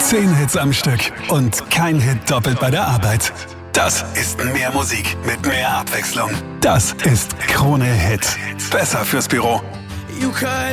10 Hits am Stück und kein Hit doppelt bei der Arbeit. Das ist mehr Musik mit mehr Abwechslung. Das ist Krone Hit. Besser fürs Büro.